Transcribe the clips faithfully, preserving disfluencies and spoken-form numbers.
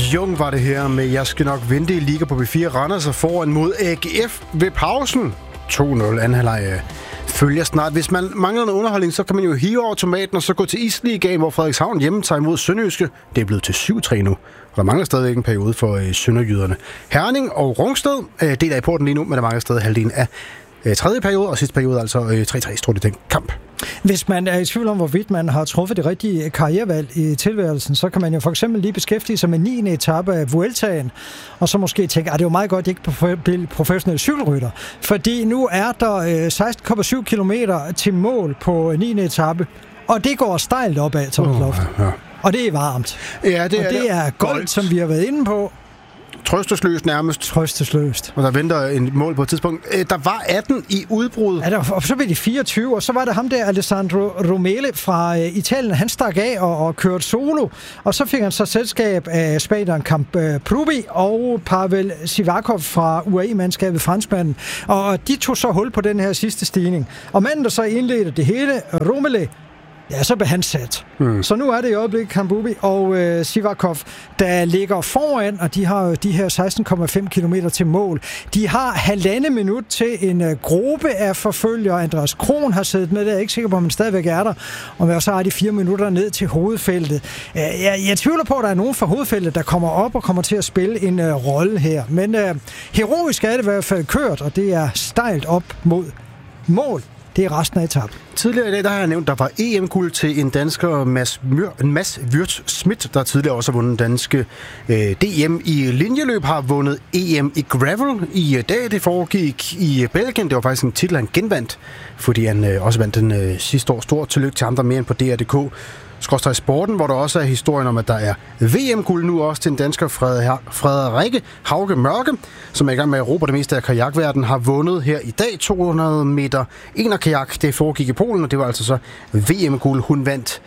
Jung var det her med Jeg skal nok vente i Liga på B fire. Randers sig foran mod A G F ved pausen. to nul. Anden halvleg følger snart. Hvis man mangler noget underholdning, så kan man jo hive over tomaten og så gå til Isligaen, hvor Frederikshavn hjemme tager imod Sønderjyske. Det er blevet til syv tre nu, og der mangler stadigvæk en periode for øh, sønderjyderne. Herning og Rungsted øh, deler i porten lige nu, men der mangler stadig halvdelen af øh, tredje periode, og sidste periode altså øh, tre tre står det den kamp. Hvis man er i tvivl om, hvorvidt man har truffet det rigtige karrierevalg i tilværelsen, så kan man jo for eksempel lige beskæftige sig med niende etape af Vueltaen, og så måske tænke, at det er jo meget godt, at jeg ikke bliver professionel cykelrytter, fordi nu er der seksten komma syv kilometer til mål på niende etape, og det går stejlt opad, Thomas Loft. Oh, ja. Og det er varmt. Ja, det og er det det. er goldt, som vi har været inde på. Trøstesløst nærmest. Trøstesløst. Og der venter en mål på et tidspunkt. Der var atten i udbrud. Ja, der, og så blev de fireogtyve, og så var der ham der, Alessandro Romele fra uh, Italien. Han stak af og, og kørte solo, og så fik han så selskab af spanieren Camp uh, Prubi og Pavel Sivakov fra U A E-mandskabet, franskmanden. Og de tog så hul på den her sidste stigning. Og manden, der så indledte det hele, Romele, ja, så blev han sat. Hmm. Så nu er det i øjeblikket Kambubi og øh, Sivakov, der ligger foran, og de har jo de her seksten komma fem kilometer til mål. De har halvandet minut til en øh, gruppe af forfølgere. Andreas Kron har siddet med, det er jeg ikke sikker på, om han stadigvæk er der. Og så har de fire minutter ned til hovedfeltet. Øh, jeg, jeg tvivler på, at der er nogen fra hovedfeltet, der kommer op og kommer til at spille en øh, rolle her. Men øh, heroisk er det i hvert fald kørt, og det er stejlt op mod mål. Det er resten af etappen. Tidligere i dag, der har jeg nævnt, der var E M-guld til en dansker, Mads, Mør- Mads Wirtz Schmidt, der tidligere også har vundet danske øh, D M i linjeløb, har vundet E M i gravel i dag. Det foregik i Belgien. Det var faktisk en titel, han genvandt, fordi han øh, også vandt den øh, sidste år. Stort tillykke til ham, der mere end på D R punktum D K. Skråstreg sporten, hvor der også er historien om, at der er V M-guld nu også til en dansker, Frederikke Hauge Mørke, som er i gang med at erobre det meste af kajakverdenen, har vundet her i dag to hundrede meter enerkajak. Det foregik i Polen, og det var altså så V M-guld. Hun vandt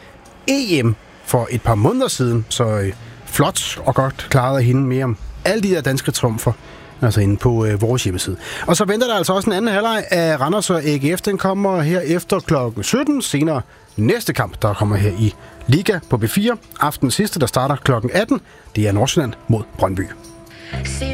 E M for et par måneder siden, så øh, flot og godt klaret af hende. Mere om alle de der danske triumfer, altså inde på øh, vores hjemmeside. Og så venter der altså også en anden halvleg af Randers og A G F. Den kommer her efter klokken sytten. Senere næste kamp, der kommer her i Liga på B fire. Aftens sidste, der starter klokken atten. Det er Nordsjælland mod Brøndby.